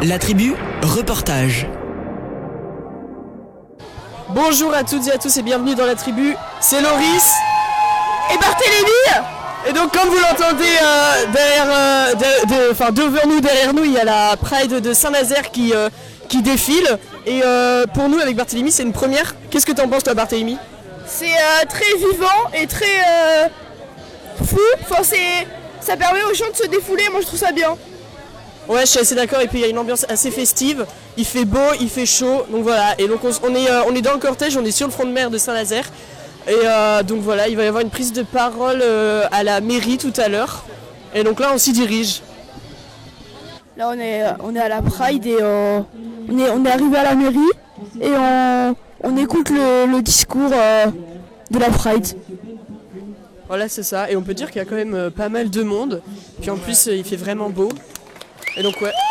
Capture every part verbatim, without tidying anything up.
La tribu, reportage. Bonjour à toutes et à tous et bienvenue dans la tribu, c'est Loris et Barthélémy. Et donc comme vous l'entendez euh, derrière, euh, de, de, enfin, devant nous, derrière nous, il y a la Pride de Saint-Nazaire qui, euh, qui défile. Et euh, pour nous avec Barthélémy c'est une première. Qu'est-ce que t'en penses toi Barthélémy? C'est euh, très vivant et très euh, fou, enfin, c'est, ça permet aux gens de se défouler, moi je trouve ça bien. Ouais, je suis assez d'accord, et puis il y a une ambiance assez festive, il fait beau, il fait chaud, donc voilà, et donc on, on, est, euh, on est dans le cortège, on est sur le front de mer de Saint-Nazaire, et euh, donc voilà, il va y avoir une prise de parole euh, à la mairie tout à l'heure, et donc là on s'y dirige. Là on est, on est à la Pride et euh, on, est, on est arrivé à la mairie, et on, on écoute le, le discours euh, de la Pride. Voilà, c'est ça, et on peut dire qu'il y a quand même euh, pas mal de monde, puis en plus euh, il fait vraiment beau. Et donc ouais.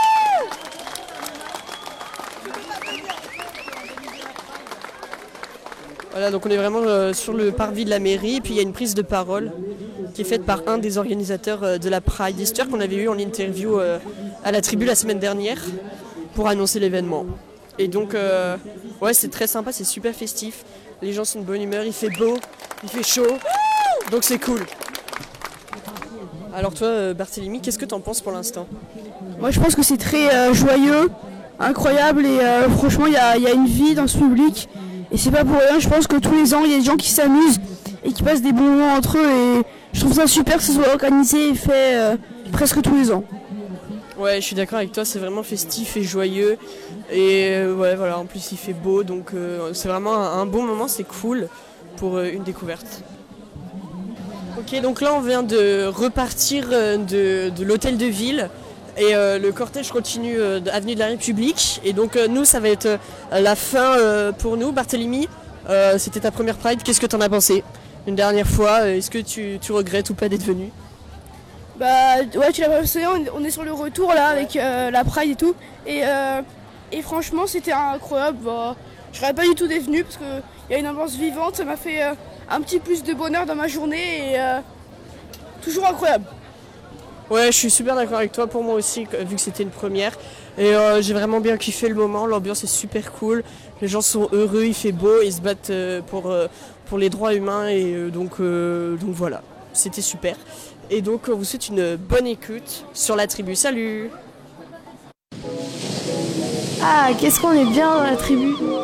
Voilà, donc on est vraiment euh, sur le parvis de la mairie, et puis il y a une prise de parole qui est faite par un des organisateurs euh, de la Pride Histoire qu'on avait eu en interview euh, à la tribu la semaine dernière pour annoncer l'événement. Et donc euh, ouais, c'est très sympa, c'est super festif, les gens sont de bonne humeur, il fait beau, il fait chaud, donc c'est cool. Alors toi, euh, Barthélémy, qu'est-ce que t'en penses pour l'instant? Moi je pense que c'est très euh, joyeux, incroyable, et euh, franchement il y a, y a une vie dans ce public. Et c'est pas pour rien, je pense que tous les ans il y a des gens qui s'amusent et qui passent des bons moments entre eux. Et je trouve ça super que ce soit organisé et fait euh, presque tous les ans. Ouais, je suis d'accord avec toi, c'est vraiment festif et joyeux. Et euh, ouais, voilà, en plus il fait beau, donc euh, c'est vraiment un, un bon moment, c'est cool pour euh, une découverte. Ok, donc là on vient de repartir de, de l'hôtel de ville et euh, le cortège continue euh, avenue de la République. Et donc euh, nous ça va être euh, la fin euh, pour nous. Barthélémy, euh, c'était ta première Pride, qu'est-ce que t'en as pensé une dernière fois? Est-ce que tu, tu regrettes ou pas d'être venu? Bah ouais, tu l'as pas mentionné, on est sur le retour là avec euh, la Pride et tout. Et, euh, et franchement c'était incroyable. Bah, je serais pas du tout dévenu parce qu'il y a une ambiance vivante, ça m'a fait euh, un petit plus de bonheur dans ma journée et euh, toujours incroyable. Ouais, je suis super d'accord avec toi, pour moi aussi, vu que c'était une première. Et euh, j'ai vraiment bien kiffé le moment, l'ambiance est super cool, les gens sont heureux, il fait beau, ils se battent euh, pour, euh, pour les droits humains, et euh, donc, euh, donc voilà, c'était super. Et donc on vous souhaite une bonne écoute sur la tribu, salut! Ah, qu'est-ce qu'on est bien dans la tribu!